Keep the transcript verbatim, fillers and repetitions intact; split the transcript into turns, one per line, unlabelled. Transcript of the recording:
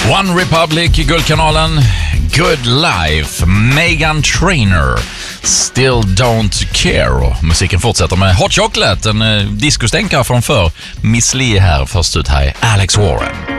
One Republic, Guldkanalen, Good Life, Meghan Trainor, Still Don't Care. Och musiken fortsätter med Hot Chocolate, en eh, discostänkare från förr. Miss Li här, först ut här, Alex Warren.